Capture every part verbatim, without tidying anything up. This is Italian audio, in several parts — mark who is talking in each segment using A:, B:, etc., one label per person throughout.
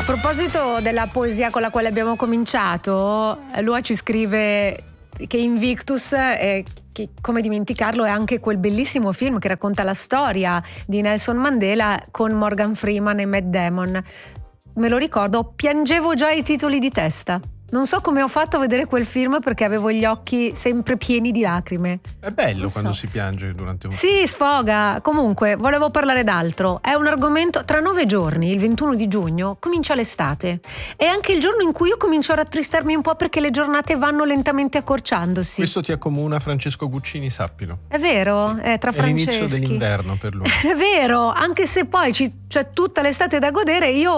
A: proposito della poesia con la quale abbiamo cominciato, Lua ci scrive che Invictus è, che, come dimenticarlo, è anche quel bellissimo film che racconta la storia di Nelson Mandela con Morgan Freeman e Matt Damon. Me lo ricordo, piangevo già ai titoli di testa. Non so come ho fatto a vedere quel film perché avevo gli occhi sempre pieni di lacrime.
B: È bello
A: Non
B: quando
A: so.
B: si piange durante un
A: Sì, sfoga. Comunque, volevo parlare d'altro. È un argomento. Tra nove giorni, il ventuno di giugno, comincia l'estate. È anche il giorno in cui io comincio a rattristarmi un po' perché le giornate vanno lentamente accorciandosi.
B: Questo ti accomuna Francesco Guccini, sappilo.
A: È vero?
B: Sì.
A: È tra
B: È l'inizio
A: Franceschi.
B: dell'inverno per lui.
A: È vero, anche se poi ci, c'è tutta l'estate da godere, io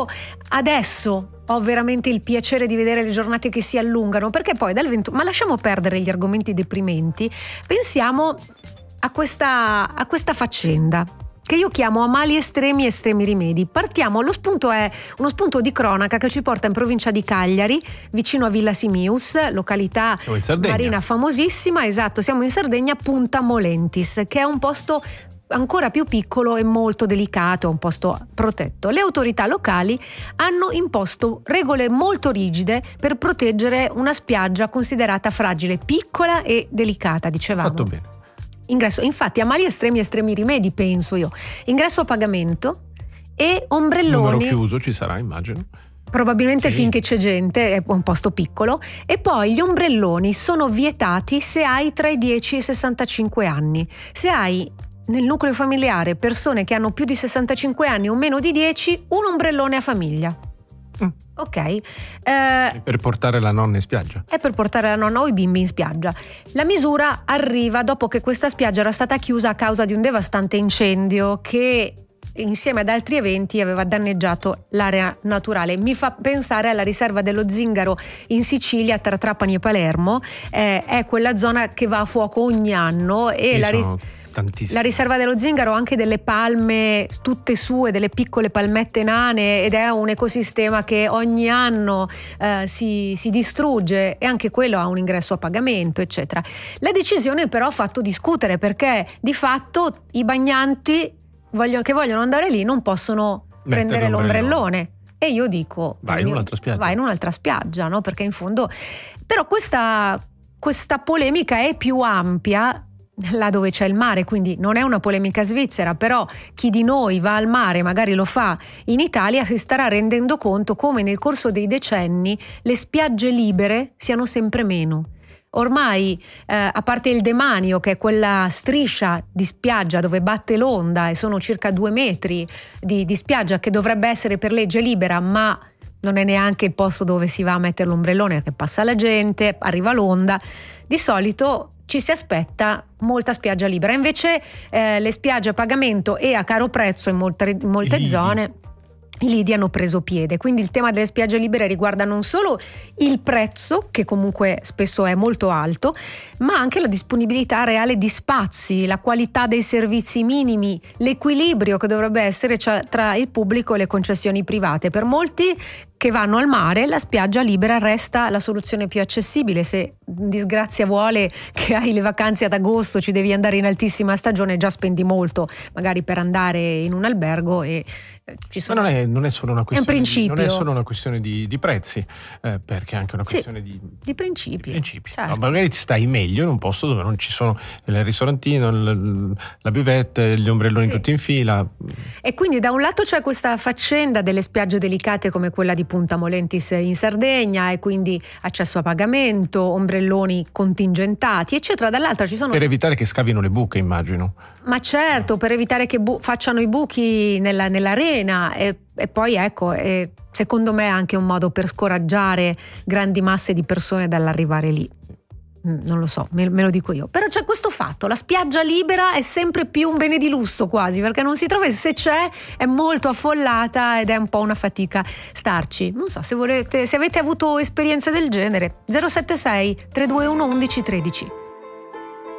A: adesso ho veramente il piacere di vedere le giornate che si allungano, perché poi dal ventuno, ma lasciamo perdere gli argomenti deprimenti, pensiamo a questa, a questa faccenda che io chiamo a mali estremi estremi rimedi. Partiamo, lo spunto è uno spunto di cronaca che ci porta in provincia di Cagliari, vicino a Villa Simius, località
B: Siamo in Sardegna.
A: marina famosissima, esatto, siamo in Sardegna, Punta Molentis, che è un posto ancora più piccolo e molto delicato, un posto protetto. Le autorità locali hanno imposto regole molto rigide per proteggere una spiaggia considerata fragile, piccola e delicata, dicevamo.
B: Fatto bene.
A: Ingresso, infatti, a mali estremi estremi rimedi, penso io. Ingresso a pagamento e ombrelloni.
B: Numero chiuso ci sarà, immagino.
A: Probabilmente
B: Sì.
A: finché c'è gente, è un posto piccolo. E poi gli ombrelloni sono vietati se hai tra i dieci e i sessantacinque anni. Se hai nel nucleo familiare persone che hanno più di sessantacinque anni o meno di dieci, un ombrellone a famiglia.
B: Mm.
A: Ok, eh,
B: Per portare la nonna in spiaggia.
A: è per portare la nonna o i bimbi in spiaggia. La misura arriva dopo che questa spiaggia era stata chiusa a causa di un devastante incendio che insieme ad altri eventi aveva danneggiato l'area naturale. Mi fa pensare alla riserva dello Zingaro in Sicilia, tra Trapani e Palermo. Eh, è quella zona che va a fuoco ogni anno e
B: Sì,
A: la ris-
B: sono tantissimi.
A: La riserva dello Zingaro ha anche delle palme tutte sue, delle piccole palmette nane, ed è un ecosistema che ogni anno eh, si, si distrugge, e anche quello ha un ingresso a pagamento, eccetera. La decisione però ha fatto discutere, perché di fatto i bagnanti vogliono, che vogliono andare lì non possono prendere l'ombrellone. E io dico
B: Vai in un'altra spiaggia.
A: Vai in un'altra spiaggia, no? Perché in fondo però questa, questa polemica è più ampia là dove c'è il mare, quindi non è una polemica svizzera, però chi di noi va al mare, magari lo fa in Italia, si starà rendendo conto come nel corso dei decenni le spiagge libere siano sempre meno. Ormai, eh, a parte il demanio, che è quella striscia di spiaggia dove batte l'onda e sono circa due metri di, di spiaggia che dovrebbe essere per legge libera, ma non è neanche il posto dove si va a mettere l'ombrellone, perché passa la gente, arriva l'onda. Di solito ci si aspetta molta spiaggia libera, invece eh, le spiagge a pagamento e a caro prezzo in molte, in molte
B: I
A: zone, i lidi hanno preso piede. Quindi il tema delle spiagge libere riguarda non solo il prezzo, che comunque spesso è molto alto, ma anche la disponibilità reale di spazi, la qualità dei servizi minimi, l'equilibrio che dovrebbe essere tra il pubblico e le concessioni private. Per molti che vanno al mare, la spiaggia libera resta la soluzione più accessibile. Se disgrazia vuole che hai le vacanze ad agosto, ci devi andare in altissima stagione, già spendi molto magari per andare in un albergo, e eh, ci sono...
B: Ma non è, non è solo una questione,
A: È un principio.
B: Di, non è solo una questione di, di prezzi, eh, perché è anche una
A: Sì,
B: questione di,
A: di principi,
B: di principi.
A: certo.
B: No, magari ti stai meglio in un posto dove non ci sono il ristorantino, il, la buvette, gli ombrelloni
A: Sì.
B: tutti in fila.
A: E quindi da un lato c'è questa faccenda delle spiagge delicate come quella di Punta Molentis in Sardegna, e quindi accesso a pagamento, ombrelloni contingentati, eccetera. Dall'altra ci sono...
B: Per evitare che scavino le buche, immagino.
A: Ma certo, per evitare che bu- facciano i buchi nella, nell'arena, e, e poi ecco, e secondo me è anche un modo per scoraggiare grandi masse di persone dall'arrivare lì. Mm, Non lo so, me, me lo dico io. Però c'è questo fatto, la spiaggia libera è sempre più un bene di lusso quasi, perché non si trova, e se c'è è molto affollata ed è un po' una fatica starci. Non so, se volete, se avete avuto esperienze del genere, zero sette sei tre due uno uno uno uno tre zero.